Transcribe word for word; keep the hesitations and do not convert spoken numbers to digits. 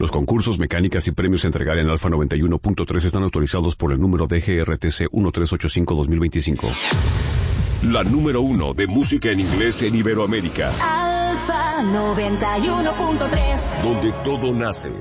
Los concursos, mecánicas y premios a entregar en Alfa noventa y uno punto tres están autorizados por el número D G R T C trece ochenta y cinco dos mil veinticinco. La número uno de música en inglés en Iberoamérica. Alfa noventa y uno punto tres. Donde todo nace.